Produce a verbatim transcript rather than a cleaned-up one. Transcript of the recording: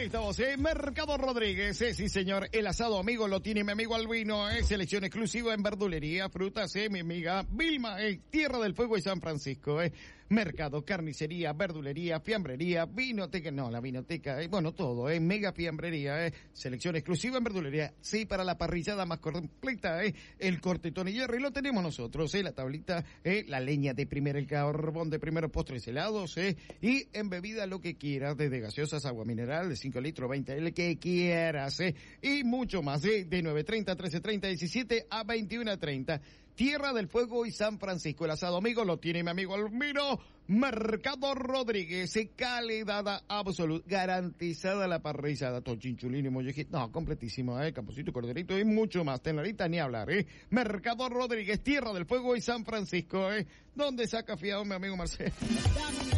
estamos, ¿eh? Mercado Rodríguez, ¿eh? Sí, señor. El asado, amigo, lo tiene mi amigo Albino, ¿eh? Selección exclusiva en verdulería, frutas, ¿eh? Mi amiga Vilma, ¿eh? Tierra del Fuego y San Francisco, ¿eh? Mercado, carnicería, verdulería, fiambrería, vinoteca, no, la vinoteca, ¿eh? Bueno, todo, ¿eh? Mega fiambrería, ¿eh? Selección exclusiva en verdulería. Sí, para la parrillada más completa, ¿eh? El corte Tony Jerry lo tenemos nosotros, ¿eh? La tablita, ¿eh? La leña de primera, el carbón de primero, postres helados, ¿eh? Y en bebida lo que quieras, desde gaseosas, agua mineral de cinco litros, veinte, el que quieras, ¿eh? Y mucho más, ¿eh? De nueve treinta, trece treinta, diecisiete a veintiuno treinta. Tierra del Fuego y San Francisco. El asado, amigo, lo tiene mi amigo Albino. Mercado Rodríguez, calidad absoluta, garantizada la parrillada, tochinchulín y mollejito, no, completísimo, eh, capucito, corderito y mucho más, tenlarita ni hablar, eh. Mercado Rodríguez, Tierra del Fuego y San Francisco, eh, donde saca fiado mi amigo Marcelo.